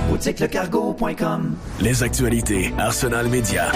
boutiquelecargo.com. Les actualités Arsenal Média.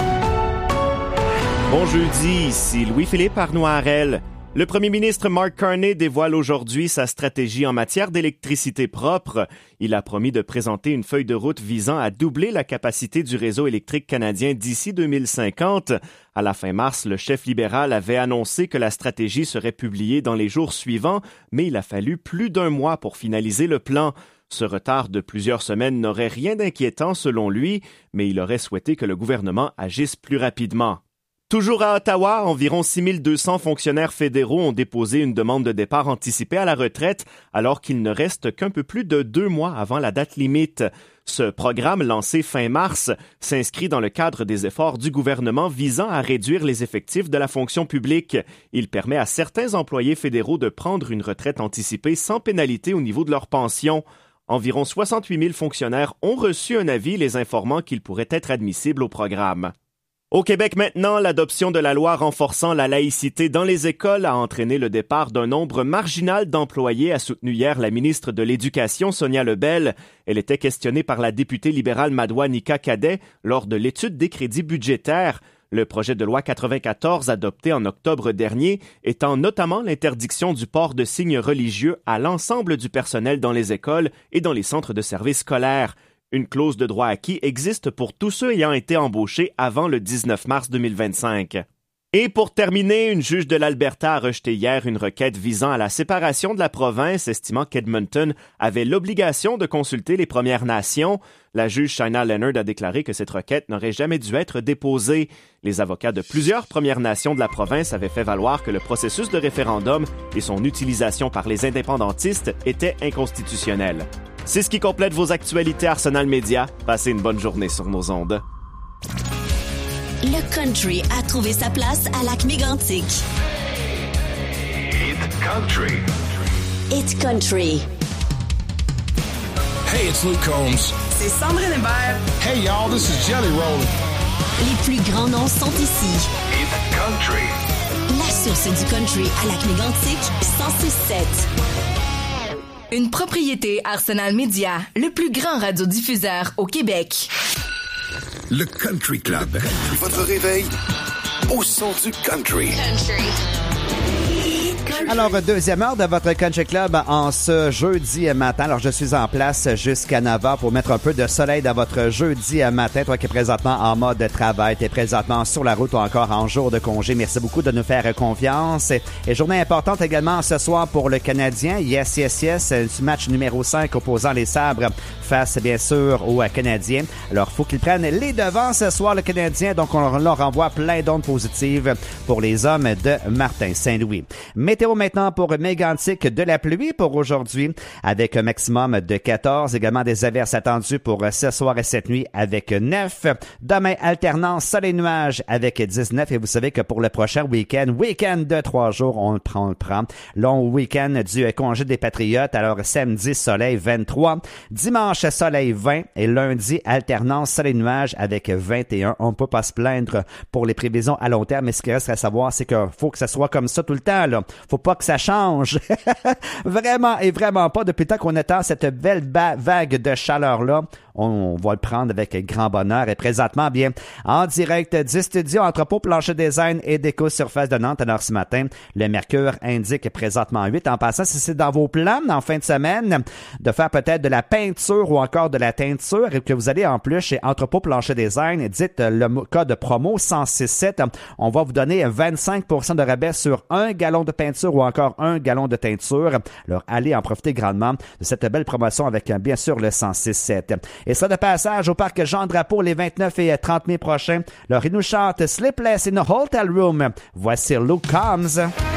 Bon jeudi, ici Louis-Philippe Arnoirel. Le premier ministre Mark Carney dévoile aujourd'hui sa stratégie en matière d'électricité propre. Il a promis de présenter une feuille de route visant à doubler la capacité du réseau électrique canadien d'ici 2050. À la fin mars, le chef libéral avait annoncé que la stratégie serait publiée dans les jours suivants, mais il a fallu plus d'un mois pour finaliser le plan. Ce retard de plusieurs semaines n'aurait rien d'inquiétant selon lui, mais il aurait souhaité que le gouvernement agisse plus rapidement. Toujours à Ottawa, environ 6200 fonctionnaires fédéraux ont déposé une demande de départ anticipée à la retraite alors qu'il ne reste qu'un peu plus de 2 mois avant la date limite. Ce programme, lancé fin mars, s'inscrit dans le cadre des efforts du gouvernement visant à réduire les effectifs de la fonction publique. Il permet à certains employés fédéraux de prendre une retraite anticipée sans pénalité au niveau de leur pension. Environ 68 000 fonctionnaires ont reçu un avis les informant qu'ils pourraient être admissibles au programme. Au Québec maintenant, l'adoption de la loi renforçant la laïcité dans les écoles a entraîné le départ d'un nombre marginal d'employés, a soutenu hier la ministre de l'Éducation, Sonia Lebel. Elle était questionnée par la députée libérale Madoua Nika Cadet lors de l'étude des crédits budgétaires. Le projet de loi 94, adopté en octobre dernier, étend notamment l'interdiction du port de signes religieux à l'ensemble du personnel dans les écoles et dans les centres de services scolaires. Une clause de droit acquis existe pour tous ceux ayant été embauchés avant le 19 mars 2025. Et pour terminer, une juge de l'Alberta a rejeté hier une requête visant à la séparation de la province, estimant qu'Edmonton avait l'obligation de consulter les Premières Nations. La juge Shaina Leonard a déclaré que cette requête n'aurait jamais dû être déposée. Les avocats de plusieurs Premières Nations de la province avaient fait valoir que le processus de référendum et son utilisation par les indépendantistes étaient inconstitutionnels. C'est ce qui complète vos actualités Arsenal Média. Passez une bonne journée sur nos ondes. Le country a trouvé sa place à Lac-Mégantic. Hit Country. Hit Country. Hey, it's Luke Combs. C'est Sandrine Hébert. Hey, y'all, this is Jelly Roll. Les plus grands noms sont ici. Hit Country. La source du country à Lac-Mégantic, 106.7. Une propriété Arsenal Média, le plus grand radiodiffuseur au Québec. Le Country Club. Votre réveil au son du country. Alors, deuxième heure de votre Country Club en ce jeudi matin. Alors, je suis en place jusqu'à 9h pour mettre un peu de soleil dans votre jeudi matin. Toi qui es présentement en mode travail, tu es présentement sur la route ou encore en jour de congé. Merci beaucoup de nous faire confiance. Et journée importante également ce soir pour le Canadien. Yes, yes, yes. Match numéro 5 opposant les Sabres face, bien sûr, aux Canadiens. Alors, il faut qu'ils prennent les devants ce soir, le Canadien. Donc, on leur envoie plein d'ondes positives pour les hommes de Martin Saint-Louis. Météo maintenant pour Mégantic, de la pluie pour aujourd'hui avec un maximum de 14. Également des averses attendues pour ce soir et cette nuit avec 9. Demain, alternance soleil-nuage avec 19. Et vous savez que pour le prochain week-end de 3 jours, on le prend. Long week-end du congé des Patriotes. Alors samedi, soleil 23. Dimanche, soleil 20. Et lundi, alternance soleil-nuage avec 21. On ne peut pas se plaindre pour les prévisions à long terme. Mais ce qui reste à savoir, c'est qu'il faut que ça soit comme ça tout le temps, là. Faut pas que ça change. Vraiment et vraiment pas. Depuis le temps qu'on attend cette belle vague de chaleur-là, on va le prendre avec grand bonheur. Et présentement, bien, en direct du studio Entrepôt Plancher Design et Déco Surface de Nantes. Alors ce matin, le mercure indique présentement 8. En passant, si c'est dans vos plans en fin de semaine, de faire peut-être de la peinture ou encore de la teinture et que vous allez en plus chez Entrepôt Plancher Design, dites le code promo 1067. On va vous donner 25% de rabais sur 1 gallon de peinture ou encore 1 gallon de teinture. Alors, allez en profiter grandement de cette belle promotion avec, bien sûr, le 1067. Et ça de passage au parc Jean-Drapeau les 29 et 30 mai prochains. Alors, il nous chante Sleepless in a Hotel Room. Voici Luke Combs.